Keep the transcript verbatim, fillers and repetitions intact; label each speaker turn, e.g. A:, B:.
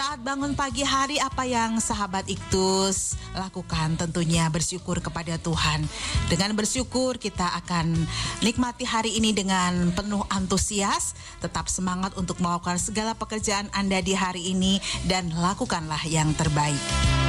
A: Saat bangun pagi hari, apa yang sahabat Iktus lakukan? Tentunya bersyukur kepada Tuhan. Dengan bersyukur kita akan nikmati hari ini dengan penuh antusias. Tetap semangat untuk melakukan segala pekerjaan Anda di hari ini dan lakukanlah yang terbaik.